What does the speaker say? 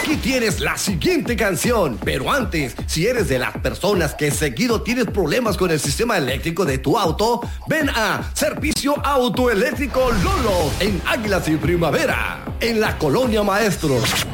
aquí tienes la siguiente canción. Pero antes, si eres de las personas que seguido tienes problemas con el sistema eléctrico de tu auto, ven a Servicio Autoeléctrico Lolo en Águilas y Primavera, en la Colonia Maestros.